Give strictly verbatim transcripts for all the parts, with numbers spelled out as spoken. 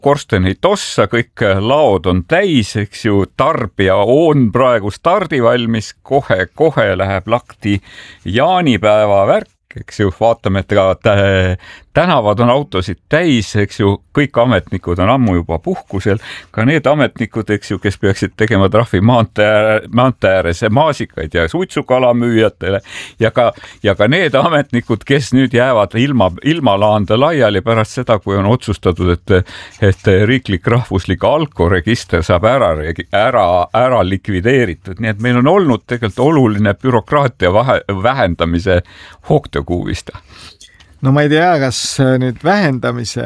korsteni tossa, kõik laod on täis, eks ju, tarbija on praegu stardivalmis, kohe-kohe läheb lakti jaanipäeva värk, eks ju, vaatame, et ka tänavad on autosid täis, eks ju, kõik ametnikud on ammu juba puhkusel, ka need ametnikud, eks ju, kes peaksid tegema trahvi maantee, maantee ääres maasikaid ja suitsukala müüjatele ja ka, ja ka need ametnikud, kes nüüd jäävad ilma, ilmalaanda laiali pärast seda, kui on otsustatud, et, et riiklik rahvuslik alkoregister saab ära, ära, ära likvideeritud. Nii et meil on olnud tegelikult oluline bürokraatia vahe, vähendamise hoogtöökuuvista. No ma ei tea, kas nüüd vähendamise,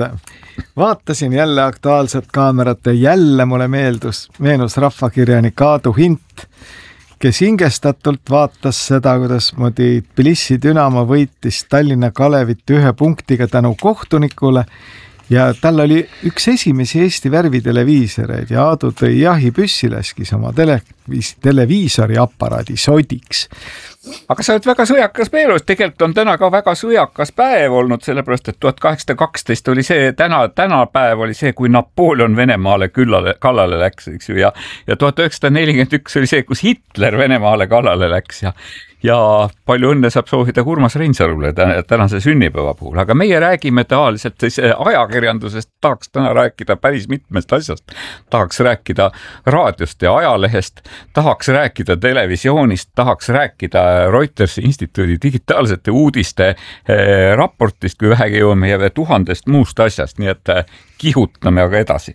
et vaatasin jälle Aktuaalset Kaamerat ja jälle mulle meeldus, meenus rahvakirjanik Aadu Hint, kes hingestatult vaatas seda, kuidas moodi Tbilisi Dünamo võitis Tallinna Kalevit ühe punktiga tänu kohtunikule ja tal oli üks esimesi Eesti värviteleviisoreid ja Aadu tõi jahipüssi, laskis oma televiis, televiisori aparaadi sodiks. Aga sa oled väga sõjakas meelus, tegelikult on täna ka väga sõjakas päev olnud, sellepärast, et tuhat kaheksasada kaksteist oli see, täna, täna päev oli see, kui Napoleon Venemaale küllale, kallale läks, eks ju, ja, ja tuhat üheksasada nelikümmend üks oli see, kus Hitler Venemaale kallale läks ja, ja palju õnne saab soovida Urmas Reinsalule tänase sünnipäeva puhul, aga meie räägime taaliselt siis ajakirjandusest, tahaks täna rääkida päris mitmest asjast, tahaks rääkida raadiost ja ajalehest, tahaks rääkida televisioonist, tahaks rääkida Reutersi instituudi digitaalsete uudiste eh, raportist, kui vähegi jõuame ja tuhandest muust asjast, nii et eh, kihutame aga edasi.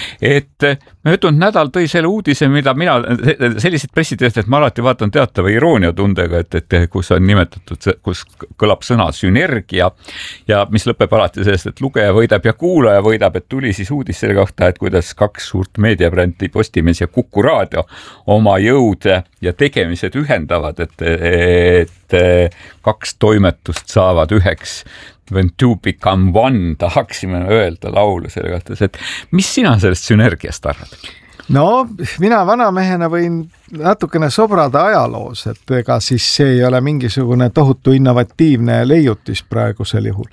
Et möödunud nädal tõi selle uudise, mida mina, sellised pressiteest, et ma alati vaatan teatava iroonia tundega, et, et kus on nimetatud, kus kõlab sõna sünergia ja mis lõpeb alati sellest, et lugeja võidab ja kuulaja võidab, et tuli siis uudis selle kohta, et kuidas kaks suurt meediabrändi Postimees ja Kuku Raadio oma jõud ja tegemised ühendavad, et, et kaks toimetust saavad üheks. When two become one, tahaksime öelda laulu selle kohta, et mis sina sellest sünergiast arvad? No, mina vanamehena võin natukene sobrada ajaloos, et ega siis see ei ole mingisugune tohutu innovatiivne leiutis praegusel juhul.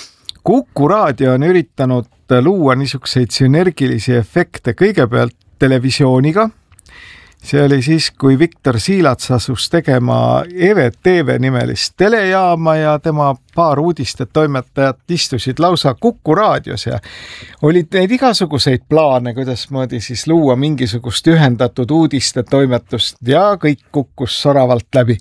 Kuku Raadio on üritanud luua niisuguseid sünergilisi efekte kõigepealt televisiooniga. See oli siis, kui Viktor Siilats asus tegema E V T V nimelist telejaama ja tema paar uudiste toimetajat istusid lausa Kuku Raadios ja olid neid igasuguseid plaane, kuidas moodi siis luua mingisugust ühendatud uudiste toimetust ja kõik kukkus soravalt läbi.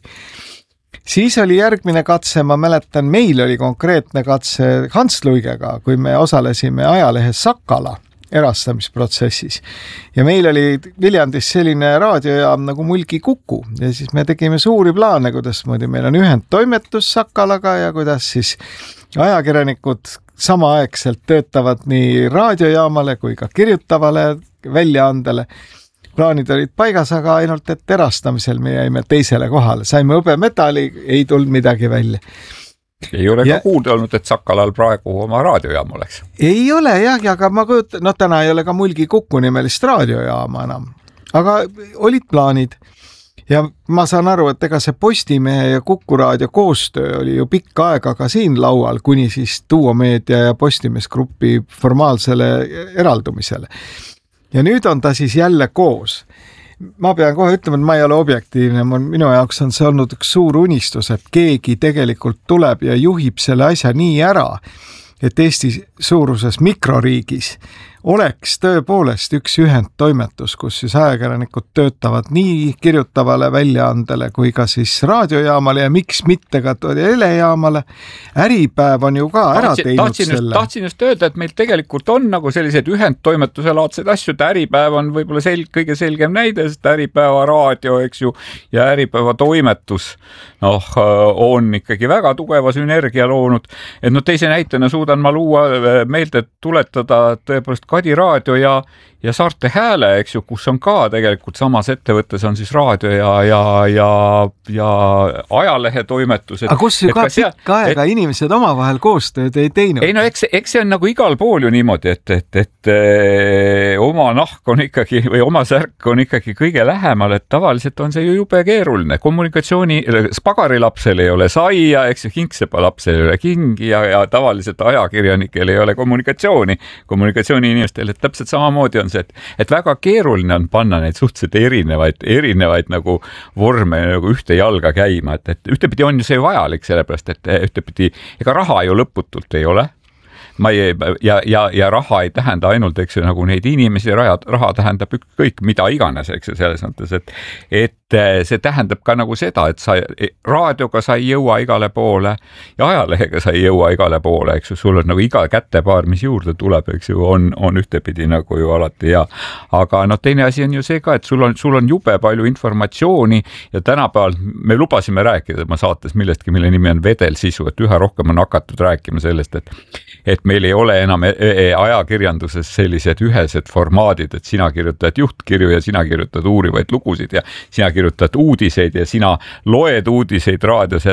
Siis oli järgmine katse, ma mäletan, meil oli konkreetne katse Hans Luigega, kui me osalesime ajalehes Sakala erastamisprotsessis. Ja meil oli Viljandis selline raadiojaam nagu Mulgi Kuku ja siis me tegime suuri plaane, kuidas moodi meil on ühendtoimetus Sakalaga ja kuidas siis ajakirjanikud samaaegselt töötavad nii raadiojaamale kui ka kirjutavale väljaandele. Plaanid olid paigas, aga ainult, et erastamisel me jäime teisele kohale. Saime hõbemedali, ei tulnud midagi välja. Ei ole ja, ka kuulda olnud, et Sakalal praegu oma raadiojaam oleks. Ei ole jah, aga ma kujutan, no täna ei ole ka Mulgi Kuku nimelist raadiojaama enam, aga olid plaanid. Ja ma saan aru, et ega see Postimehe ja Kuku Raadio koostöö oli ju pikka aega ka siin laual, kuni siis Duo Meedia ja Postimees Grupi formaalsele eraldumisele. Ja nüüd on ta siis jälle koos. Ma pean kohe ütlema, et ma ei ole objektiivne, minu jaoks on see olnud üks suur unistus, et keegi tegelikult tuleb ja juhib selle asja nii ära, et Eesti suuruses mikroriigis oleks tõepoolest üks ühendtoimetus, kus siis ajakirjanikud töötavad nii kirjutavale väljaandele kui ka siis raadiojaamale ja miks mitte ka telejaamale. Äripäev on ju ka ära tahtsin, teinud tahtsin selle. Just, tahtsin just öelda, et meil tegelikult on nagu sellised ühendtoimetuse laadsed asju, et Äripäev on võib-olla sel, kõige selgem näide, sest Äripäeva raadio, eks ju, ja Äripäeva toimetus noh, on ikkagi väga tugeva sünergia loonud. Et no teise näitena suudan ma luua meelde tuletada tõepoolest Kadi raadio ja ja Saarte Hääle, eks ju, kus on ka tegelikult samas ettevõttes on siis raadio ja, ja, ja, ja ajalehe toimetused. Aga kus ju ka pikka aega et, inimesed omavahel koostööd ei teinud? Ei no eks, eks see on nagu igal pool ju niimoodi, et, et, et e, oma nahk on ikkagi või oma särk on ikkagi kõige lähemal, et tavaliselt on see ju jube keeruline. Kommunikatsiooni, Spagari lapsel ei ole saia, eks ju, Kingsepa lapsel ei ole kingi ja, ja tavaliselt ajakirjanikel ei ole kommunikatsiooni. Kommunikatsiooni inimestel, et täpselt samamoodi on see, et, et väga keeruline on panna neid suhteliselt erinevaid, erinevaid nagu vorme nagu ühte jalga käima, et, et ühtepidi on ju see vajalik, sellepärast, et ühtepidi ega raha ju lõputult ei ole. Ma ei, ja, ja, ja raha ei tähenda ainult, eks ju, nagu neid inimesi, raha, raha tähendab kõik mida iganes, eks ju, selles mõttes, et, et see tähendab ka nagu seda, et sa raadioga sa ei jõua igale poole ja ajalehega sa ei jõua igale poole, eks ju, sul on nagu iga kätepaar, mis juurde tuleb, eks ju, on, on ühtepidi nagu ju alati ja aga noh, teine asi on ju see ka, et sul on, sul on jube palju informatsiooni ja tänapäeval me lubasime rääkida ma saates millestki, mille nimi on vedelsisu, et üha rohkem on hakatud rääkima sellest, et et meil ei ole enam ajakirjanduses sellised ühesed formaadid, et sina kirjutad juhtkirju ja sina kirjutad uurivaid lugusid ja sina kirjutad uudiseid ja sina loed uudiseid raadios,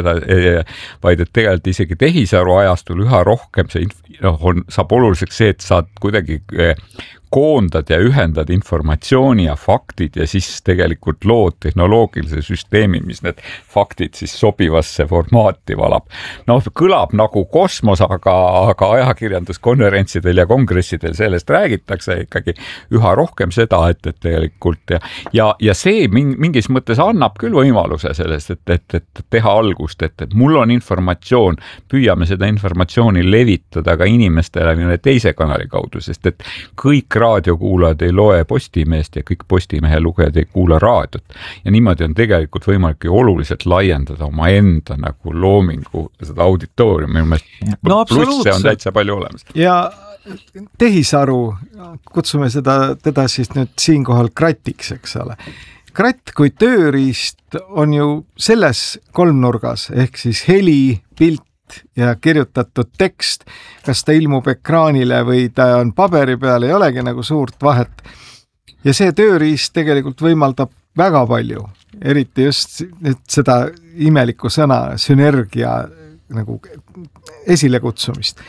vaid et tegelikult isegi tehisaru ajastul üha rohkem see no, on, saab oluliseks see, et saad kuidagi koondad ja ühendad informatsiooni ja faktid ja siis tegelikult lood tehnoloogilise süsteemi, mis need faktid siis sobivasse formaati valab. No kõlab nagu kosmos, aga, aga ajakirjanduskonverentsidel ja kongressidel sellest räägitakse ikkagi üha rohkem seda, et, et tegelikult ja, ja, ja see mingis mõttes annab küll võimaluse sellest, et, et, et teha algust, et, et mul on informatsioon, püüame seda informatsiooni levitada ka inimestele teise kanali kaudu, sest et kõik raadiokuulajad ei loe Postimeest ja kõik Postimehe lugejad ei kuula raadiot. Ja niimoodi on tegelikult võimalik oluliselt laiendada oma enda nagu loomingu seda auditooriumi. No plusse on täitsa palju olemas. Ja tehisaru, kutsume seda, teda siis nüüd siinkohal kratiks, eks ole. Kratt kui tööriist on ju selles kolmnurgas, ehk siis heli, pilt ja kirjutatud tekst, kas ta ilmub ekraanile või ta on paberi peal, ei olegi nagu suurt vahet. Ja see tööriist tegelikult võimaldab väga palju, eriti just seda imelikku sõna sünergia nagu esile kutsumist.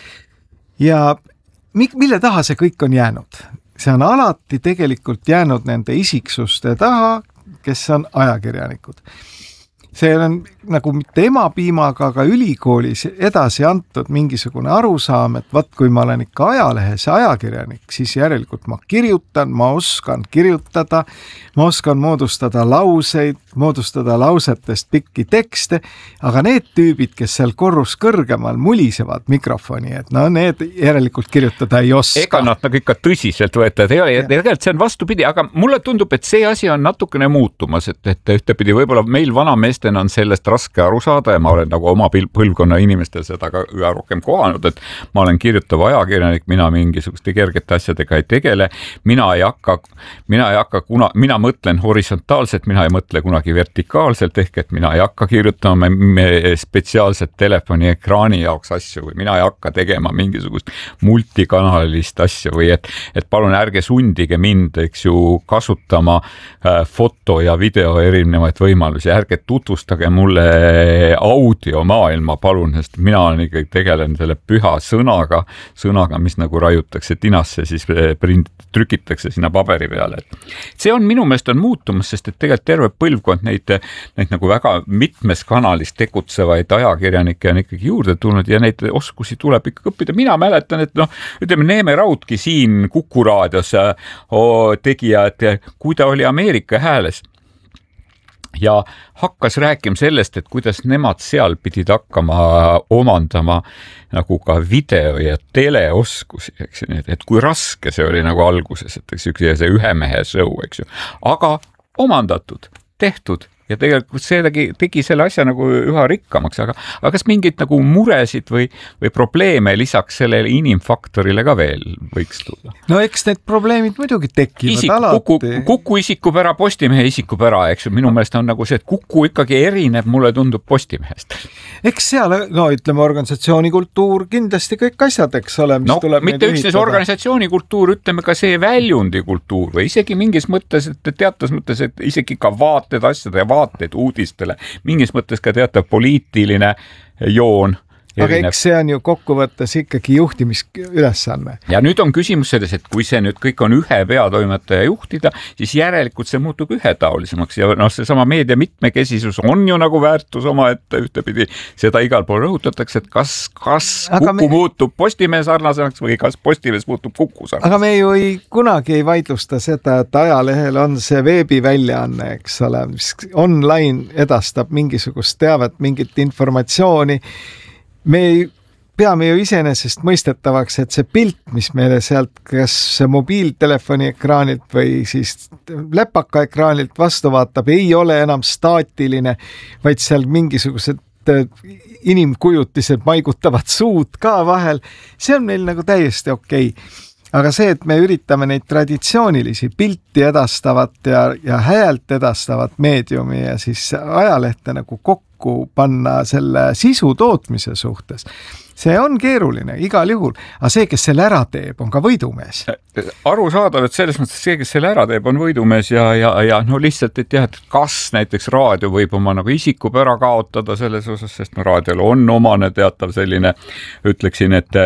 Ja mille taha see kõik on jäänud? See on alati tegelikult jäänud nende isiksuste taha, kes on ajakirjanikud. See on nagu mitte emapiimaga, aga ülikoolis edasi antud mingisugune arusaam, et vaat kui ma olen ikka ajalehes ajakirjanik, siis järelikult ma kirjutan, ma oskan kirjutada, ma oskan moodustada lauseid, moodustada lausetest pikki tekste, aga need tüübid, kes seal korrus kõrgemal mulisevad mikrofoni, et no need järelikult kirjutada ei oska. Ega nad nagu ikka tõsiselt võetud ei ole ja tegelikult see on vastupidi, aga mulle tundub, et see asi on natukene muutumas, et, et ühtepidi võib-olla meil vanameestena on sellest raske aru saada ja ma olen nagu oma põlvkonna inimestel seda ka üha rohkem kohanud, et ma olen kirjutav ajakirjanik, mina mingisuguste kergete asjadega ei tegele, mina ei hakka, mina ei hakka kuna, mina mõtlen horisontaalselt, mina ei mõtle kunagi vertikaalselt, ehk et mina ei hakka kirjutama spetsiaalset telefoni ekraani jaoks asju või mina ei hakka tegema mingisugust multikanalist asju või et, et palun ärge sundige mind, eks ju, kasutama foto ja video erinevaid võimalusi, ärge tutvustage mulle audiomaailma, palun, sest mina olen ikkagi tegelen selle püha sõnaga, sõnaga, mis nagu raiutakse tinasse, siis print, trükitakse sinna paberi peale. See on minu meelest on muutumas, sest et tegelikult terve põlvkond neid, neid nagu väga mitmes kanalis tegutsevaid ajakirjanikke on ikkagi juurde tulnud ja neid oskusi tuleb ikka õppida. Mina mäletan, et noh, ütleme Neeme Raudki siin Kuku raadios tegija, et kui ta oli Ameerika Hääles ja hakkas rääkima sellest, et kuidas nemad seal pidid hakkama omandama nagu ka video ja teleoskusi, eks ju, et kui raske see oli nagu alguses, et see ühe mehe show, eks ju, aga omandatud, tehtud ja tegelikult see tegi, tegi selle asja nagu üha rikkamaks, aga, aga kas mingeid nagu muresid või, või probleeme lisaks sellele inimfaktorile ka veel võiks tulla? No eks need probleemid muidugi tekivad Isik, alati. Kuku, kuku isikupära, Postimehe isikupära, eks minu meelest on nagu see, et Kuku ikkagi erineb, mulle tundub Postimehest. Eks seal, no ütleme, organisatsiooni kultuur, kindlasti kõik asjad, eks ole, mis no, tuleb mitte üksnes organisatsiooni kultuur, ütleme ka see väljundi kultuur või isegi mingis mõttes, et teatas mõttes, et isegi ka vaated asjade ja vaated uudistele, mingis mõttes ka teatav poliitiline joon. Aga eks see on ju kokkuvõttes ikkagi juhtimisülesanne. Ja nüüd on küsimus selles, et kui see nüüd kõik on ühe peatoimetaja juhtida, siis järelikult see muutub ühetaolisemaks ja noh, see sama meedia mitmekesisus on ju nagu väärtus oma, et ühtepidi seda igal pool rõhutatakse, et kas, kas Kuku me... muutub Postimehe sarnasemaks või kas Postimees muutub Kuku sarnasemaks. Aga me ju ei, kunagi ei vaidlusta seda, et ajalehel on see veebiväljaanne, eks ole, mis online edastab mingisugust teavet, mingit informatsiooni. Me peame ju iseenesest mõistetavaks, et see pilt, mis meile sealt kas mobiiltelefoni ekraanilt või siis läpaka ekraanilt vastu vaatab, ei ole enam staatiline, vaid seal mingisugused inimkujutised maigutavad suud ka vahel. See on meil nagu täiesti okei. Aga see, et me üritame neid traditsioonilisi pilti edastavat ja, ja häält edastavat meediumi ja siis ajalehte nagu kokku panna selle sisu tootmise suhtes, see on keeruline igal juhul. Aga see, kes selle ära teeb, on ka võidumees. Arusaadav, et selles mõttes see, kes selle ära teeb, on võidumees ja, ja, ja no lihtsalt, et jah, et kas näiteks raadio võib oma nagu isikupära kaotada selles osas, sest no raadiol on omane teatav selline, ütleksin, et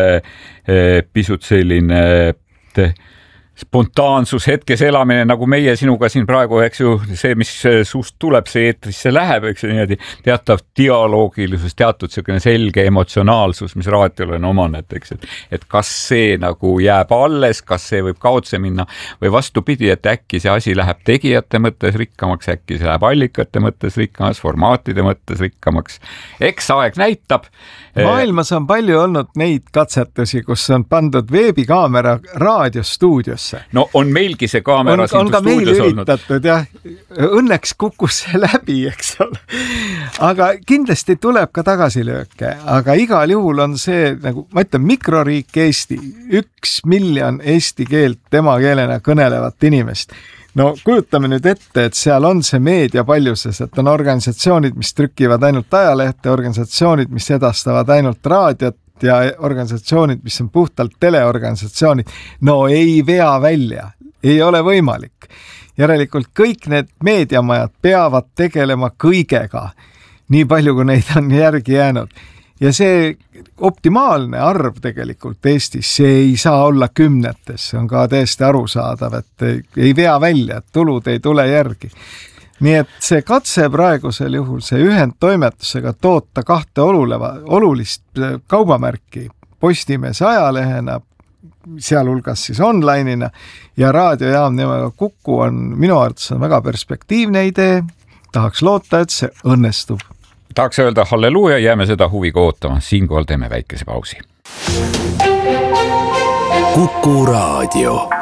pisut selline te, spontaansus, hetkes elamine, nagu meie sinuga siin praegu, eks ju, see, mis suust tuleb, see eetrisse läheb, eks ju, niimoodi teatav dialoogilisus, teatud selline selge emotsionaalsus, mis raadiole on omane, et, eks, et, et kas see nagu jääb alles, kas see võib kaotse minna või vastupidi, et äkki see asi läheb tegijate mõttes rikkamaks, äkki see läheb allikate mõttes rikkamaks, formaatide mõttes rikkamaks. Eks aeg näitab. Maailmas on palju olnud neid katsetusi, kus on pandud veebikaamera raadiostuudiosse. No on meilgi see kaamera on, on ka meil üritatud, jah. Õnneks kukkus see läbi, eks ole. Aga kindlasti tuleb ka tagasilööke, aga igal juhul on see, nagu ma ütlen, mikroriik Eesti, üks miljon eesti keelt tema keelena kõnelevat inimest. No kujutame nüüd ette, et seal on see meedia paljuses, et on organisatsioonid, mis trükivad ainult ajalehte, organisatsioonid, mis edastavad ainult raadiot ja organisatsioonid, mis on puhtalt teleorganisatsioonid. No ei vea välja, ei ole võimalik. Järelikult kõik need meediamajad peavad tegelema kõigega, nii palju kui neid on järgi jäänud. Ja see optimaalne arv tegelikult Eestis, see ei saa olla kümnetes, see on ka täiesti arusaadav, et ei vea välja, et tulud ei tule järgi. Nii et see katse praegusel juhul, see ühendtoimetusega toota kahte oluleva, olulist kaubamärki Postimees ajalehena, sealhulgas siis online'ina ja raadiojaam nimega Kuku on minu arvates on väga perspektiivne idee, tahaks loota, et see õnnestub. Tahaks öelda halleluuja, jääme seda huviga ootama. Siinkohal teeme väikese pausi. Kuku Raadio.